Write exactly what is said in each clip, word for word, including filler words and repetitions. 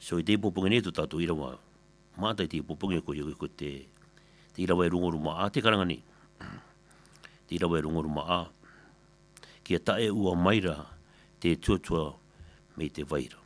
So i te poponga ne tu tātou i rawa, mātai te poponga ko iau ko te, te i rawa e rungoruma a te karanga ni. Te i rawa e rungoruma a, kia tae ua maira te tuatua me te vaira.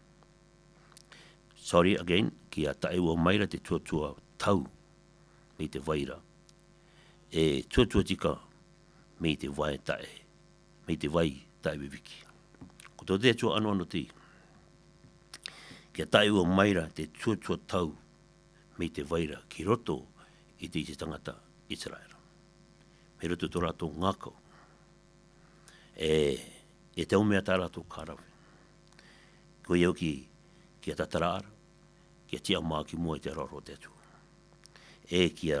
Sorry again, kia tae ua maira te tuatua tau me te vaira. E tuatua tika me te vai tae, me te vai tae viviki. Ko tō te atua anu anu ti, kia tae ua maira te tuatua tau me te vaira ki roto i te isi tangata Israel. Me roto tō rātou ngākau. E, e te umea tā rātou kārawe. Ko iau ki, kia tatara ara, kia tia mā ki mua i te raro te atua. E kia,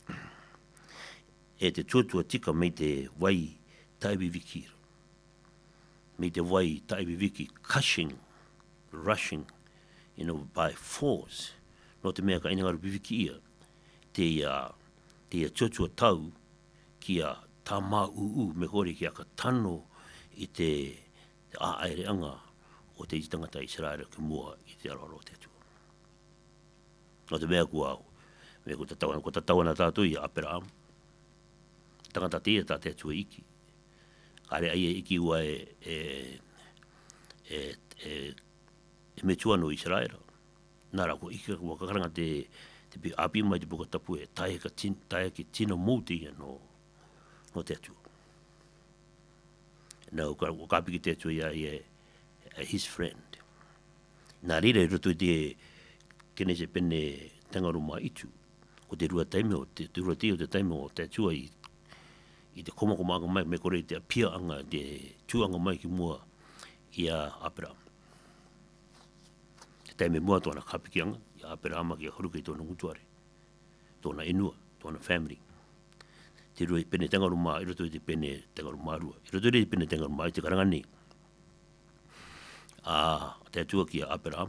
e te tuatua tika me te wai tae viviki. Me te wai tae viviki, crushing, rushing, you know, by force. No te mea ka inangaru viviki ia, te ia, te ia tuatua tau, kia tā mā uu, me kore kia ka tano i te, te aaereanga o te tangata Israel ki mua i te araro te atua. No te mea kua, me ko tatawana, ko tatawana tātou i Abraham, tangata tia tā te atua iki. Kare ai e iki ua e, e, e, e, e me tuano Israel. Nara ko iki kua kakaranga te, te pi api mai te puka tapu e tae ka tin, tae ki tino mouti no, no te atua. Nā o kāpiki te atua ia i e, his friend. Nā rira i roto i te kene se pene tangaruma itu, o te rua taime o te, te rua te o te taime o te atua i, i te komako anga mai, me kore te apia anga, te tuanga mai ki mua i a Abraham. Te taime mua tōna kāpiki anga, i a Abraham ki a horuka i tōna ngutuare, tōna inua, tōna family. Te rua i pene tangaruma, i roto i te pene tangaruma rua, i roto i te pene tangaruma i te karangani. A te atua ki a Abraham,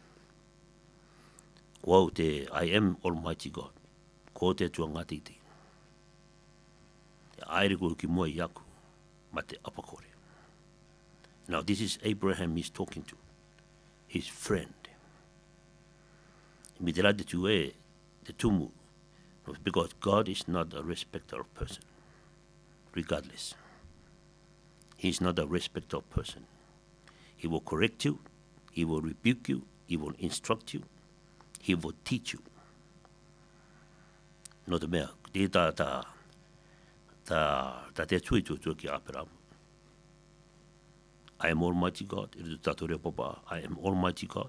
ko au te I am Almighty God, ko te atua ngatiti. Te aere ko ki mua i aku, ma te apakore. Now this is Abraham he's talking to, his friend. Mi te rade tu e, te tumu, because God is not a respecter of person, regardless. He's not a respecter of person. He will correct you, he will rebuke you, he will instruct you, he will teach you. No te mea, te tā, tā, tā, tā te tui tu tu ki Abraham. I am Almighty God, i rutu tātou reo papa, I am Almighty God.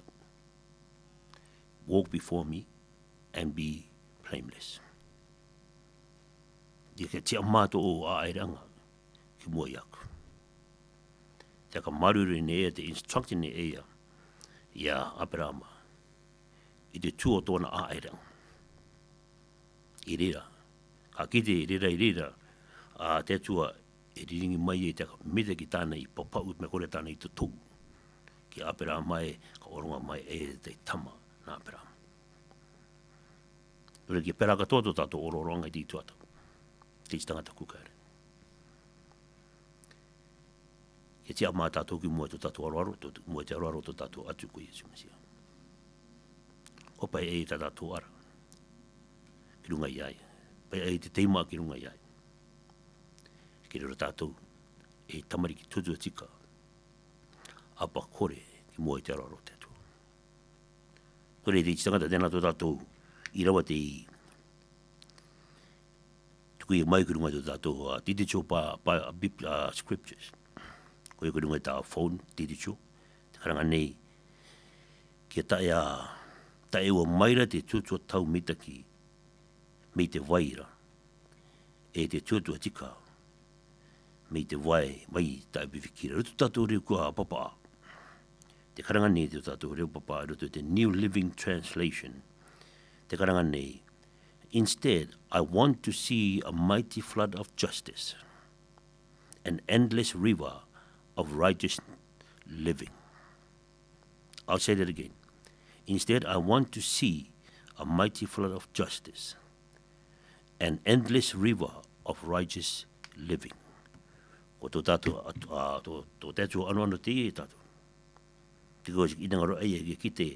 Walk before me and be blameless. Di ke tia mātou o a airanga ki mua iaku. Te ka maruru ne ea, te instruction ne ea, ia Abraham, i te tū o tōna a airanga. I rira, ka kite i rira i rira, a te tua e riringi mai e te ka mita ki tāna i papau me kore tāna i te tū. Ki Abraham mai, ka oronga mai e te tama na Abraham. Nure ki peraka tōto tātou ororonga i ti tuata. Te istangata kukare. Ke tia mā tātou ki mua tō tātou aroaro, mua te aroaro tō tātou atu ko Iesu Masia. O pai e tā tātou ara. Ki runga iai. Pai e te teima ki runga iai. Ki rira tātou e tamari ki tutu tika. Apa kore ki mua te aroaro te atu. Kore te istangata tēnā tō tātou i rawa te i tuku i mai ki runga tō tātou uh, titicho pa, pa uh, scriptures. Koe koe runga tā phone, titicho. Te karanga nei, kia tae a, tae ua maira te tuatua tau mitaki, me te waira, e te tuatua tika, me te wai, mai tae biwikira. Rutu tātou reo kua papa. Te karanga nei te tātou reo papa, rutu te New Living Translation. Te karanga nei, instead, I want to see a mighty flood of justice, an endless river of righteous living. I'll say that again. Instead, I want to see a mighty flood of justice, an endless river of righteous living. Ko tō tātou, tō tētua anu anu te e tātou. Te koe i ngaro ai e ki te